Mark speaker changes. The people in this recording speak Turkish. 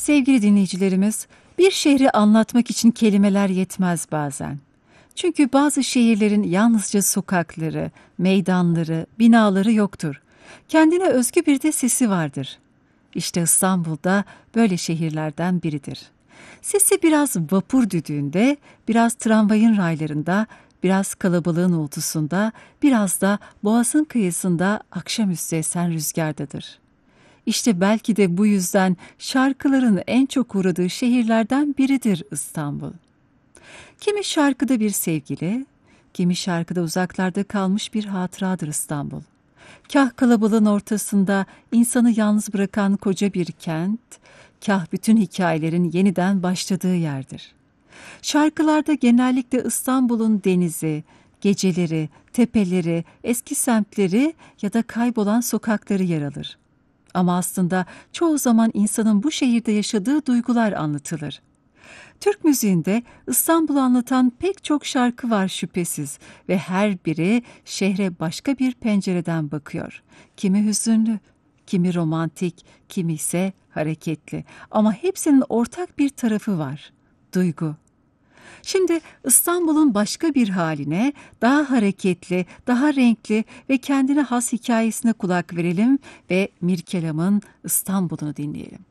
Speaker 1: Sevgili dinleyicilerimiz, bir şehri anlatmak için kelimeler yetmez bazen. Çünkü bazı şehirlerin yalnızca sokakları, meydanları, binaları yoktur. Kendine özgü bir de sesi vardır. İşte İstanbul'da böyle şehirlerden biridir. Sesi biraz vapur düdüğünde, biraz tramvayın raylarında, biraz kalabalığın uğultusunda, biraz da boğazın kıyısında akşamüstü esen rüzgardadır. İşte belki de bu yüzden şarkıların en çok uğradığı şehirlerden biridir İstanbul. Kimi şarkıda bir sevgili, kimi şarkıda uzaklarda kalmış bir hatıradır İstanbul. Kah kalabalığın ortasında insanı yalnız bırakan koca bir kent, kah bütün hikayelerin yeniden başladığı yerdir. Şarkılarda genellikle İstanbul'un denizi, geceleri, tepeleri, eski semtleri ya da kaybolan sokakları yer alır. Ama aslında çoğu zaman insanın bu şehirde yaşadığı duygular anlatılır. Türk müziğinde İstanbul'u anlatan pek çok şarkı var şüphesiz ve her biri şehre başka bir pencereden bakıyor. Kimi hüzünlü, kimi romantik, kimi ise hareketli ama hepsinin ortak bir tarafı var, duygu. Şimdi İstanbul'un başka bir haline, daha hareketli, daha renkli ve kendine has hikayesine kulak verelim ve Mirkelam'ın İstanbul'unu dinleyelim.